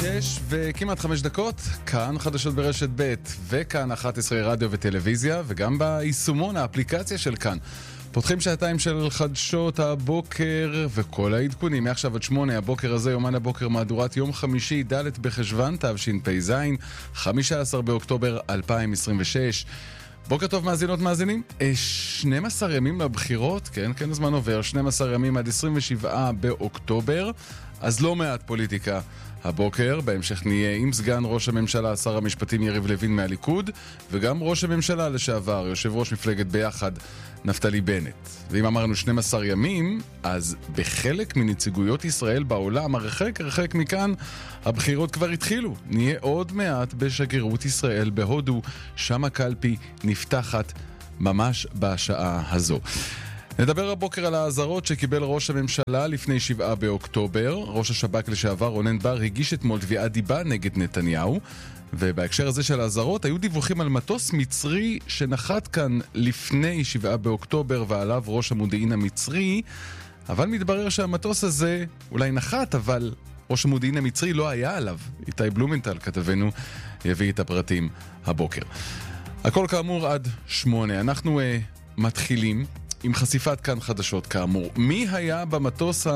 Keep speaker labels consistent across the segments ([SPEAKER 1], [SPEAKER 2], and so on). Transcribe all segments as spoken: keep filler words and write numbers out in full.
[SPEAKER 1] שש וכמעט חמש דקות, כאן חדשות ברשת ב' וכאן אחת עשרה רדיו וטלוויזיה, וגם ביישומון האפליקציה של כאן. פותחים שעתיים של חדשות הבוקר וכל העדכונים מעכשיו עד שמונה. הבוקר הזה יומן הבוקר מהדורת יום חמישי ד' בחשוון תשפ"ז, חמישה עשר באוקטובר אלפיים עשרים ושש. בוקר טוב מאזינות מאזינים. שנים עשר ימים לבחירות, כן, כן, הזמן עובר, שנים עשר ימים עד עשרים ושבעה באוקטובר, אז לא מעט פוליטיקה הבוקר. בהמשך נהיה עם סגן ראש הממשלה, שר המשפטים יריב לוין מהליכוד, וגם ראש הממשלה לשעבר, יושב ראש מפלגת ביחד, נפתלי בנט. ואם אמרנו שנים עשר ימים, אז בחלק מנציגויות ישראל בעולם, הרחק הרחק מכאן, הבחירות כבר התחילו. נהיה עוד מעט בשגרירות ישראל בהודו, שם הקלפי נפתחת ממש בשעה הזו. נדבר הבוקר על האזהרות שקיבל ראש הממשלה לפני שבעה באוקטובר. ראש השב"כ לשעבר רונן בר הגיש אתמול תביעת דיבה נגד נתניהו, ובהקשר הזה של האזהרות היו דיווחים על מטוס מצרי שנחת כאן לפני שבעה באוקטובר ועליו ראש המודיעין המצרי, אבל מתברר שהמטוס הזה אולי נחת, אבל ראש המודיעין המצרי לא היה עליו. איתי בלומנטל כתבנו יביא את הפרטים הבוקר. הכל כאמור עד שמונה. אנחנו uh, מתחילים עם חשיפת כאן חדשות כאמור. מי היה במטוס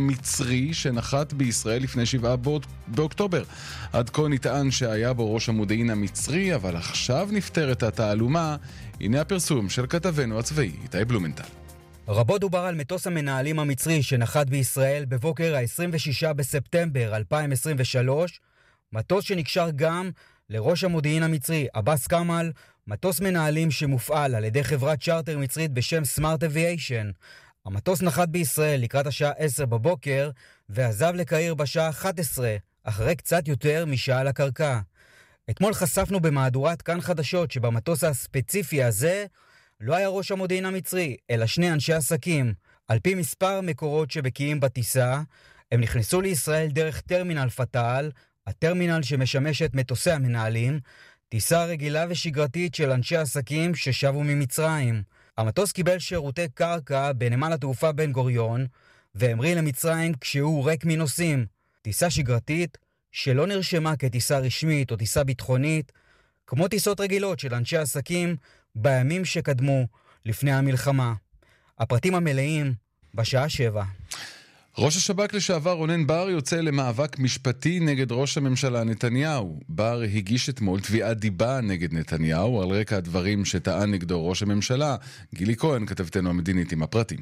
[SPEAKER 1] המצרי שנחת בישראל לפני שבעה באוקטובר? עד כה נטען שהיה בו ראש המודיעין המצרי, אבל עכשיו נפתרת התעלומה. הנה הפרסום של כתבנו הצבאי, איתי בלומנטל.
[SPEAKER 2] רבות דובר על מטוס המנהלים המצרי שנחת בישראל בבוקר ה-עשרים ושישה בספטמבר אלפיים עשרים ושלוש, מטוס שנקשר גם לראש המודיעין המצרי, אבאס קמאל, מטוס מנהלים שמופעל על ידי חברת צ'ארטר מצרית בשם סמארט אביאיישן. המטוס נחת בישראל לקראת השעה עשר בבוקר ועזב לקהיר בשעה אחת עשרה, אחרי קצת יותר משעה לקרקע. אתמול חשפנו במהדורת כאן חדשות שבמטוס הספציפי הזה לא היה ראש המודיעין המצרי, אלא שני אנשי עסקים. על פי מספר מקורות שבקיאים בטיסה, הם נכנסו לישראל דרך טרמינל פתאל, הטרמינל שמשמש את מטוסי המנהלים, טיסה רגילה ושגרתית של אנשי עסקים ששבו ממצרים. המטוס קיבל שירותי קרקע בנמל התעופה בן גוריון, והמריא למצרים כשהוא ריק מנוסעים. טיסה שגרתית שלא נרשמה כטיסה רשמית או טיסה ביטחונית, כמו טיסות רגילות של אנשי עסקים בימים שקדמו לפני המלחמה. הפרטים המלאים בשעה שבע.
[SPEAKER 1] ראש השב"כ לשעבר רונן בר יוצא למאבק משפטי נגד ראש הממשלה נתניהו. בר הגיש אתמול תביעת דיבה נגד נתניהו על רקע הדברים שטען נגדו ראש הממשלה. גילי כהן, כתבתנו המדינית, עם הפרטים.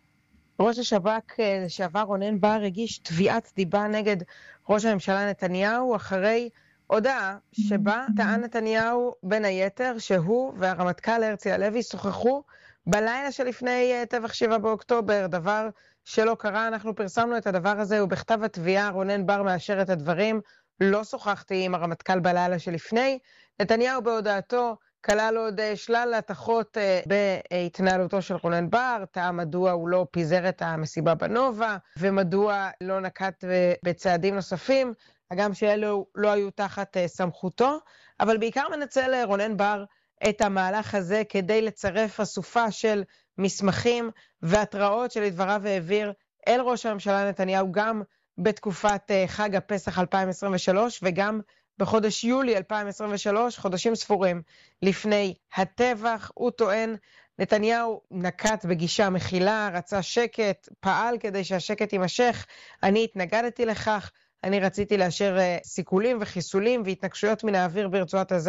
[SPEAKER 3] ראש השב"כ לשעבר רונן בר הגיש תביעת דיבה נגד ראש הממשלה נתניהו אחרי הודעה שבה טען נתניהו בין היתר שהוא והרמטכ"ל הרצי הלוי שוחחו בלילה שלפני טבח שבעה באוקטובר, דבר שלא קרה. אנחנו פרסמנו את הדבר הזה ובכתב התביעה רונן בר מאשר את הדברים. לא שוחחתי עם הרמטכ"ל בלילה שלפני. נתניהו בהודעתו כלל עוד שלל התחות בהתנהלותו של רונן בר, טעם מדוע הוא לא פיזר את המסיבה בנובה ומדוע לא נקט בצעדים נוספים, הגם שאלו לא היו תחת סמכותו, אבל בעיקר מנצל רונן בר את המהלך הזה כדי לצרף אסופה של מסמכים והתראות שלדבריו העביר אל ראש הממשלה נתניהו גם בתקופת חג הפסח אלפיים עשרים ושלוש וגם בחודש יולי אלפיים עשרים ושלוש, חודשים ספורים לפני הטבח. הוא טוען נתניהו נקט בגישה מכילה, רצה שקט, פעל כדי שהשקט יימשך. אני התנגדתי לכך, אני רציתי לאשר סיכולים וחיסולים והתנגשויות מן האוויר ברצועת עזה,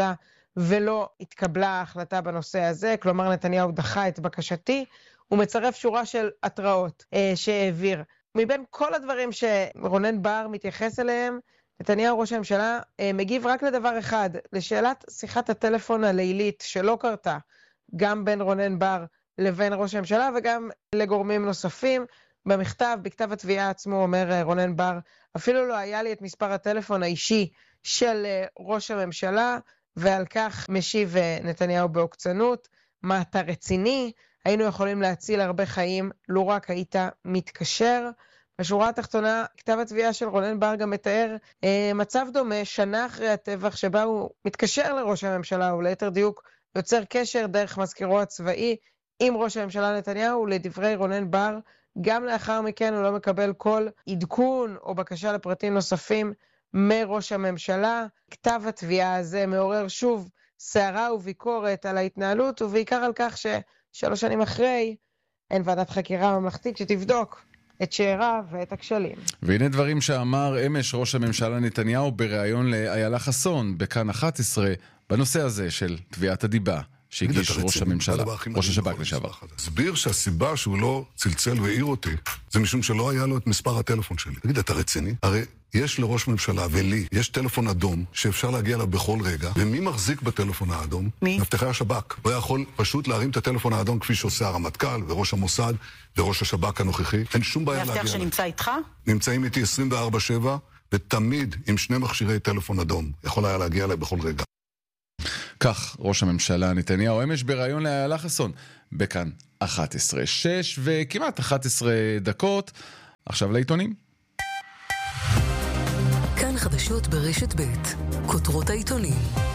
[SPEAKER 3] ולא התקבלה ההחלטה בנושא הזה. כלומר נתניהו דחה את בקשתי. הוא מצרף שורה של התראות אה, שהעביר. מבין כל הדברים שרונן בר מתייחס אליהם, נתניהו ראש הממשלה אה, מגיב רק לדבר אחד, לשאלת שיחת הטלפון הלילית שלא קרתה גם בין רונן בר לבין ראש הממשלה וגם לגורמים נוספים. במכתב, בכתב התביעה עצמו אומר רונן בר, אפילו לא היה לי את מספר הטלפון האישי של ראש הממשלה, ועל כך משיב נתניהו בעוקצנות, מה אתה רציני? היינו יכולים להציל הרבה חיים, לא רק היית מתקשר. בשורה התחתונה, כתב התביעה של רונן בר גם מתאר אה, מצב דומה שנה אחרי הטבח, שבה הוא מתקשר לראש הממשלה, או ליתר דיוק יוצר קשר דרך מזכירו הצבאי עם ראש הממשלה נתניהו. לדברי רונן בר, גם לאחר מכן הוא לא מקבל כל עדכון או בקשה לפרטים נוספים מראש הממשלה. כתב התביעה הזה מעורר שוב סערה וביקורת על ההתנהלות, ובעיקר על כך ששלוש שנים אחרי אין ועדת חקירה ממלכתית שתבדוק את שאיריו ואת הכשלים.
[SPEAKER 1] והנה דברים שאמר אמש ראש הממשלה נתניהו בריאיון לאיילה חסון בכאן אחת עשרה בנושא הזה של תביעת הדיבה שהגיש ראש הממשלה, ראש השב"כ לשעבר.
[SPEAKER 4] הסביר שהסיבה שהוא לא צלצל והעיר אותי זה משום שלא היה לו את מספר הטלפון שלי. תגיד, אתה רציני? הרי יש לראש ממשלה ולי, יש טלפון אדום שאפשר להגיע אליו בכל רגע, ומי מחזיק בטלפון האדום? מי? מאבטחי השב"כ. הוא יכול פשוט להרים את הטלפון האדום כפי שעושה הרמטכ"ל וראש המוסד וראש השב"כ הנוכחי. אין שום בעיה להגיע אליו. מאבטח שנמצא איתך? נמצאים איתי עשרים וארבע שבע, ותמיד עם שני מכשירי טלפון אדום. יכול היה להגיע אליי בכל רגע.
[SPEAKER 1] כך ראש הממשלה נתניהו אמש בריאיון לאיילה חסון בכאן אחת עשרה. שש וכמעט אחת עשרה דקות. עכשיו לעיתונים.
[SPEAKER 5] כאן חדשות ברשת ב' כותרות העיתונים.